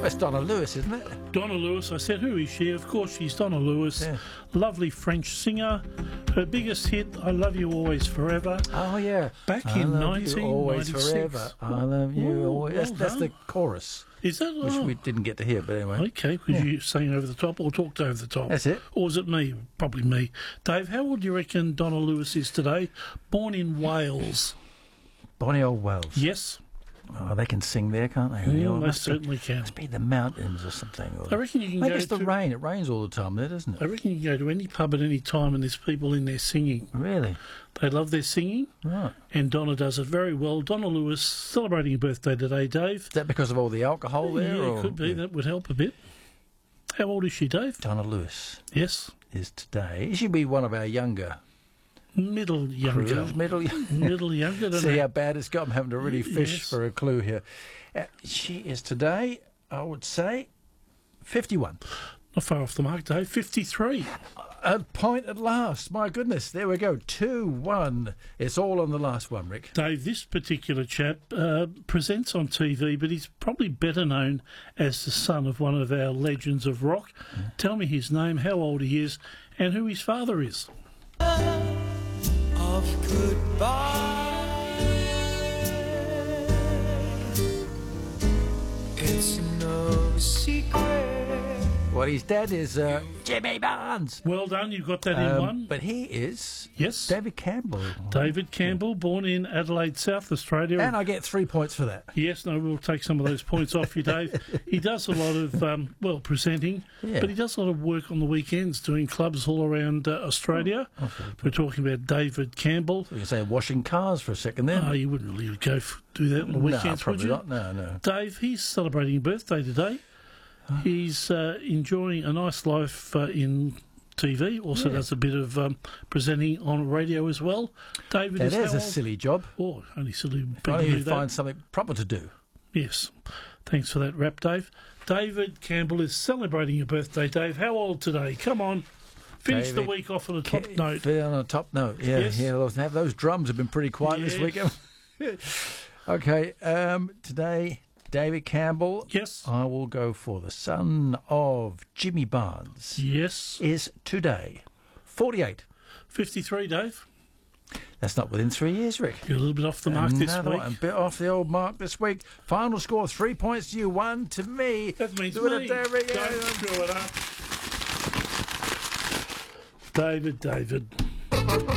That's Donna Lewis, isn't it? Donna Lewis. I said, who is she? Of course, she's Donna Lewis. Yeah. Lovely French singer. Her biggest hit, I Love You Always Forever. Oh, yeah. Back I in love you always 1996. forever. I love you Ooh, always. well That's the done. chorus, Is that which we didn't get to hear, but anyway. Okay, because you sang over the top or talked over the top. That's it. Or was it me? Probably me. Dave, how old do you reckon Donna Lewis is today? Born in Wales. Bonnie old Wells. Yes? Oh, they can sing there, can't they? Yeah, Oh, they must be- certainly can. Must be the mountains or something. Or I reckon you can maybe go it's the to... rain. It rains all the time there, doesn't it? I reckon you can go to any pub at any time and there's people in there singing. Really? They love their singing, Right. and Donna does it very well. Donna Lewis celebrating her birthday today, Dave. Is that because of all the alcohol there? Yeah, or? it could be. That would help a bit. How old is she, Dave? Donna Lewis Yes. is today. She'll be one of our younger Middle younger. crews. Middle. Middle younger than See that. how bad it's got. I'm having to really fish Yes. for a clue here. She is today, I would say, 51. Not far off the mark, Dave. 53. A point at last. My goodness. There we go. 2-1. It's all on the last one, Rick. Dave, this particular chap presents on TV, but he's probably better known as the son of one of our legends of rock. Tell me his name, how old he is, and who his father is. Of goodbye, it's no secret. Well, his dad is Jimmy Barnes. Well done, you got that in one. But he is Yes. David Campbell. David Campbell, born in Adelaide, South Australia. And I get 3 points for that. Yes, no, we'll take some of those points off you, Dave. He does a lot of, presenting, Yeah. but he does a lot of work on the weekends doing clubs all around Australia. We're talking about David Campbell. You can say washing cars for a second there. Oh, you wouldn't really go do that on the weekends, no, would probably you? not. No. Dave, he's celebrating a birthday today. He's enjoying a nice life in TV. Also does a bit of presenting on radio as well. David That is is how a old? silly job. Oh, only silly people Only do you that. find something proper to do. Yes. Thanks for that rap, Dave. David Campbell is celebrating your birthday, Dave. How old today? Come on. Finish the David week off on a top note. On a top note. Yeah, Yes. yeah. Those drums have been pretty quiet this Yes. week. Okay, today, David Campbell. Yes. I will go for the son of Jimmy Barnes. Yes. Is today 48. 53, Dave. That's not within 3 years, Rick. You're a little bit off the mark this Another week. one, a bit off the old mark this week. Final score: 3 points to you, 1 to me. That means Do it me. up there, Rick. Don't screw it up. David.